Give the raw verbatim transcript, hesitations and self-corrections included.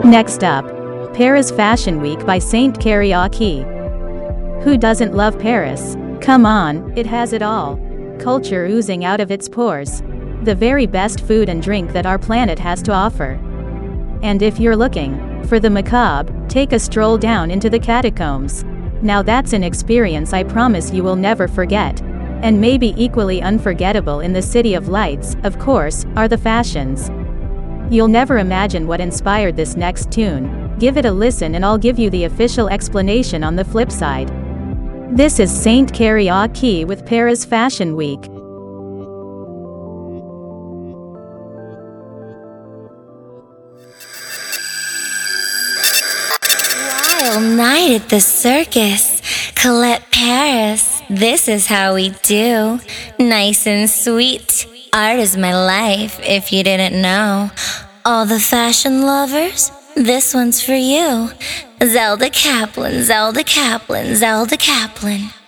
Next up, Paris Fashion Week by Saint Karaoke. Who doesn't love Paris? Come on, it has it all. Culture oozing out of its pores. The very best food and drink that our planet has to offer. And if you're looking for the macabre, take a stroll down into the catacombs. Now that's an experience I promise you will never forget. And maybe equally unforgettable in the City of Lights, of course, are the fashions. You'll never imagine what inspired this next tune. Give it a listen and I'll give you the official explanation on the flip side. This is Saint Karaoke with Paris Fashion Week. Wild night at the circus. Colette Paris, this is how we do. Nice and sweet. Art is my life, if you didn't know. All the fashion lovers, this one's for you. Zelda Kaplan, Zelda Kaplan, Zelda Kaplan.